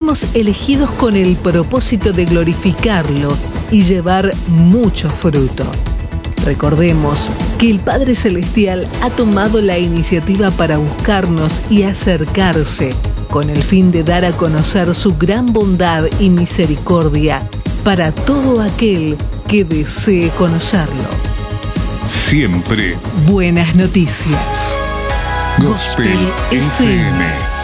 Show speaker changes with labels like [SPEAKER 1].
[SPEAKER 1] fuimos elegidos con el propósito de glorificarlo y llevar mucho fruto. Recordemos que el Padre Celestial ha tomado la iniciativa para buscarnos y acercarse, con el fin de dar a conocer su gran bondad y misericordia para todo aquel que desee conocerlo.
[SPEAKER 2] Siempre
[SPEAKER 1] buenas noticias.
[SPEAKER 2] Gospel FM.